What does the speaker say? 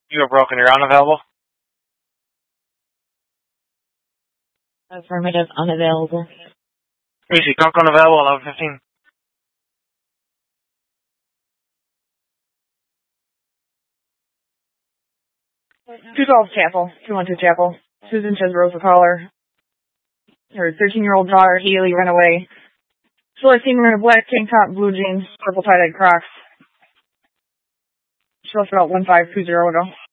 You are broken. You're unavailable. Affirmative, unavailable. Easy, trunk unavailable, 11:15. 212 Chapel, 212 Chapel. Susan says Rosa caller. Her 13-year-old daughter, Haley, ran away. So I seen her in a black tank top, blue jeans, purple tie-dyed Crocs. She left about 1520 ago.